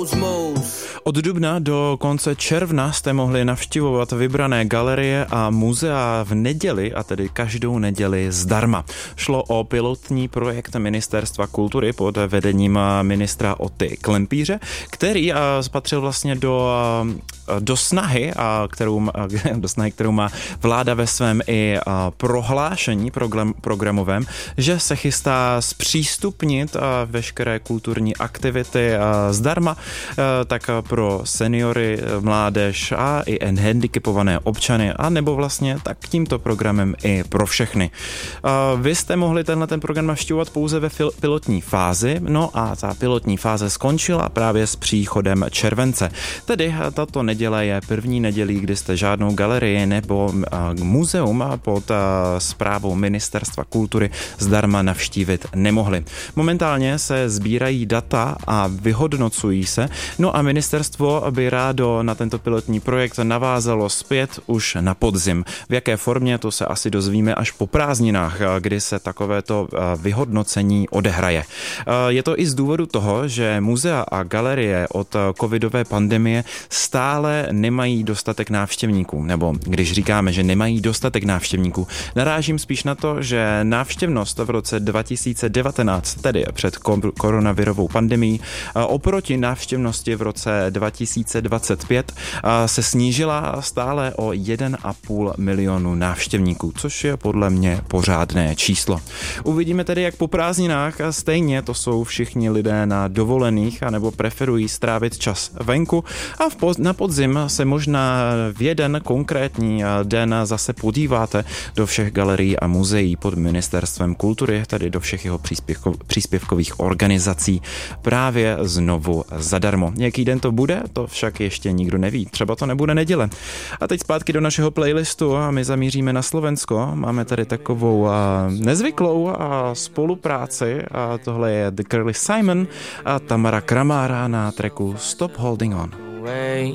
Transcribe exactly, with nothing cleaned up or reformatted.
Od dubna do konce června jste mohli navštěvovat vybrané galerie a muzea v neděli, a tedy každou neděli zdarma. Šlo o pilotní projekt Ministerstva kultury pod vedením ministra Oty Klempíře, který spatřil vlastně do, do snahy, kterou, do snahy, kterou má vláda ve svém i prohlášení program, programovém, že se chystá zpřístupnit veškeré kulturní aktivity zdarma, tak pro seniory, mládež a i handicapované občany, a nebo vlastně tak tímto programem i pro všechny. Vy jste mohli tenhle ten program navštěvovat pouze ve pilotní fázi, no a ta pilotní fáze skončila právě s příchodem července. Tedy tato neděle je první nedělí, kdy jste žádnou galerii nebo muzeum pod správou Ministerstva kultury zdarma navštívit nemohli. Momentálně se sbírají data a vyhodnocují se, no a ministerstvo by rádo na tento pilotní projekt navázalo zpět už na podzim. V jaké formě, to se asi dozvíme až po prázdninách, kdy se takovéto vyhodnocení odehraje. Je to i z důvodu toho, že muzea a galerie od covidové pandemie stále nemají dostatek návštěvníků, nebo když říkáme, že nemají dostatek návštěvníků, narážím spíš na to, že návštěvnost v roce dva tisíce devatenáct, tedy před koronavirovou pandemií, oproti návštěvnosti v roce dva tisíce dvacet pět se snížila stále o jeden a půl milionu návštěvníků, což je podle mě pořádné číslo. Uvidíme tedy, jak po prázdninách, stejně to jsou všichni lidé na dovolených anebo preferují strávit čas venku, a v poz- na podzim se možná v jeden konkrétní den zase podíváte do všech galerií a muzeí pod Ministerstvem kultury, tedy do všech jeho příspěvko- příspěvkových organizací právě znovu zadarmo. Jaký den to bude, to však ještě nikdo neví. Třeba to nebude neděle. A teď zpátky do našeho playlistu a my zamíříme na Slovensko. Máme tady takovou a, nezvyklou a, spolupráci, a tohle je The Curly Simon a Tamara Kramára na tracku Stop Holding On.